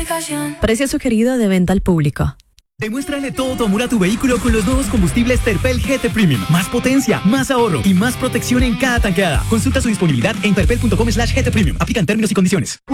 certificación. Precio sugerido de venta al público. Demuéstrale todo tu amor a tu vehículo con los nuevos combustibles Terpel GT Premium. Más potencia, más ahorro y más protección en cada tanqueada. Consulta su disponibilidad en terpel.com/GT Premium. Aplican términos y condiciones.